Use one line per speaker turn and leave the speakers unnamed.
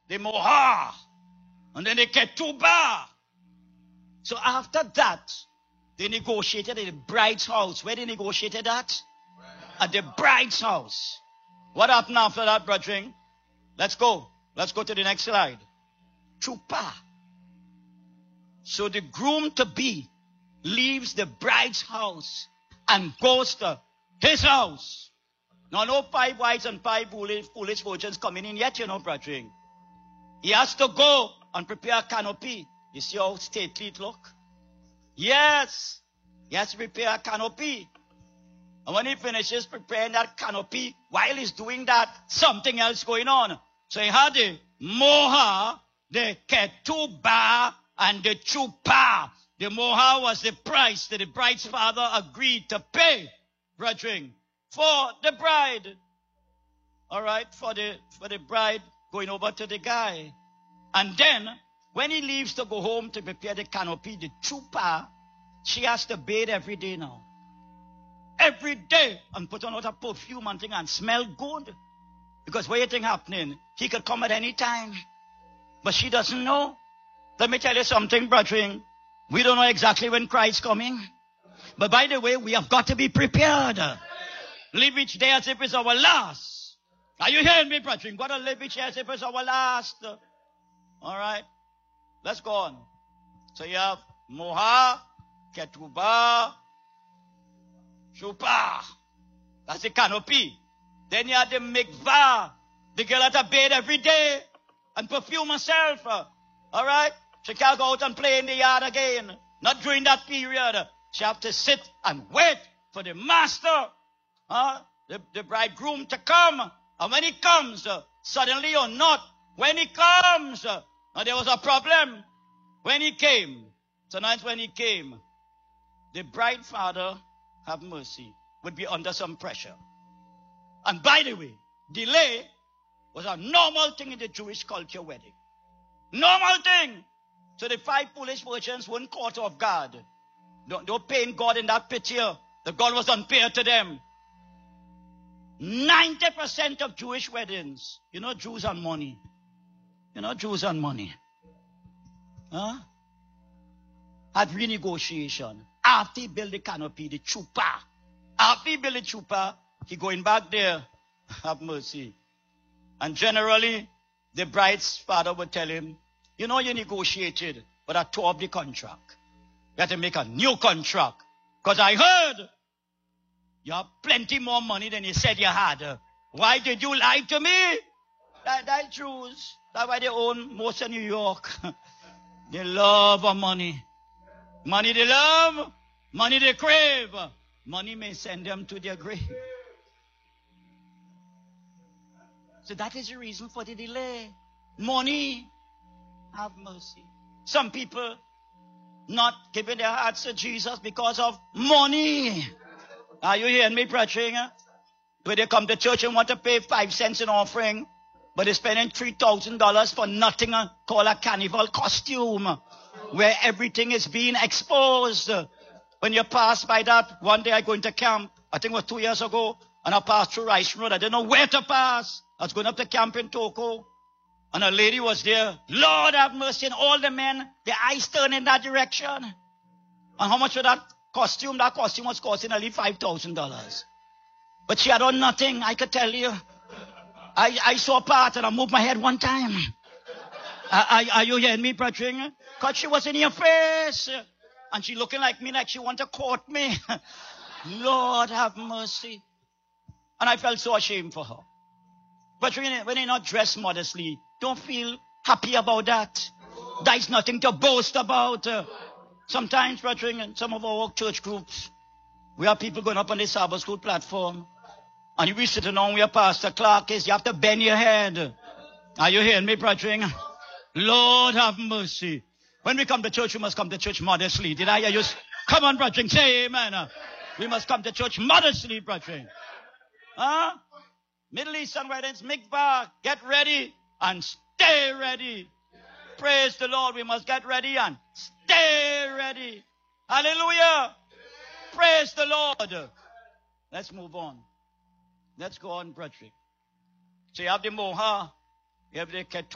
the Moha, and then the Ketubah. So after that, they negotiated at the bride's house. Where they negotiated at? At the bride's house. What happened after that, brethren? Let's go. Let's go to the next slide. Chuppah. So the groom-to-be leaves the bride's house and goes to his house. Now, no 5 wise and 5 foolish virgins coming in yet, brethren. He has to go and prepare a canopy. You see how stately it look? Yes. He has to prepare a canopy. And when he finishes preparing that canopy, while he's doing that, something else going on. So he had the Moha, the Ketubah, and the Chuppah. The Moha was the price that the bride's father agreed to pay, brethren, for the bride. All right, for the bride going over to the guy. And then, when he leaves to go home to prepare the canopy, the Chuppah, she has to bathe every day now. Every day, and put on a perfume and thing and smell good. Because what you think happening? He could come at any time. But she doesn't know. Let me tell you something, brethren. We don't know exactly when Christ's coming. But by the way, we have got to be prepared. Live each day as if it's our last. Are you hearing me, brethren? Got to live each day as if it's our last. All right. Let's go on. So you have Moha, Ketubah, Chuppah. That's the canopy. Then you have the mikvah. The girl had to bathe every day and perfume herself. All right? She can't go out and play in the yard again. Not during that period. She have to sit and wait for the master, the bridegroom to come. And when he comes, suddenly or not, when he comes, there was a problem. When he came, tonight when he came, the bride father, have mercy, would be under some pressure. And by the way, delay was a normal thing in the Jewish culture wedding. Normal thing. So the 5 foolish virgins weren't caught off guard. Don't paint God in that picture. That God was unfair to them. 90% of Jewish weddings, Jews and money. Jews and money. Had renegotiation. After he built the canopy, the Chuppah. After he built the Chuppah, he going back there. Have mercy. And generally, the bride's father would tell him, you negotiated, but I tore up the contract. You have to make a new contract. Because I heard you have plenty more money than you said you had. Why did you lie to me? That Jews. That's why they own most of New York. They love money. Money they love. Money they crave. Money may send them to their grave. So that is the reason for the delay. Money. Have mercy. Some people not giving their hearts to Jesus because of money. Are you hearing me preaching? Where they come to church and want to pay 5 cents in offering, but they're spending $3,000 for nothing called a carnival costume, where everything is being exposed. When you pass by that, one day I go into camp, I think it was 2 years ago, and I passed through Rice Road. I didn't know where to pass. I was going up to camp in Toko. And a lady was there. Lord have mercy. And all the men, their eyes turned in that direction. And how much was that costume? That costume was costing only $5,000. But she had on nothing, I could tell you. I saw part and I moved my head one time. Are you hearing me, brethren? Because she was in your face. And she looking like me, like she want to court me. Lord have mercy. And I felt so ashamed for her. But when you're not dressed modestly, don't feel happy about that. That is nothing to boast about. Sometimes, brethren, in some of our church groups, we have people going up on the Sabbath school platform. And you be sitting down where Pastor Clark is. You have to bend your head. Are you hearing me, brethren? Lord have mercy. When we come to church, we must come to church modestly. Did I hear you? Come on, brethren, say amen. We must come to church modestly, brethren. Middle Eastern weddings, mikvah, get ready and stay ready. Praise the Lord. We must get ready and stay ready. Hallelujah. Praise the Lord. Let's move on. Let's go on, brethren. So you have the Moha, you have the Ketubah.